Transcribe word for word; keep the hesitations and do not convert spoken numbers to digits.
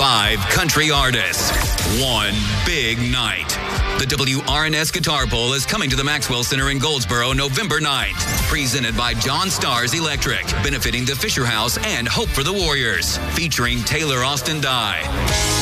Five country artists. One big night. The W R N S Guitar Bowl is coming to the Maxwell Center in Goldsboro November ninth. Presented by John Stars Electric, benefiting the Fisher House and Hope for the Warriors. Featuring Taylor Austin Dye.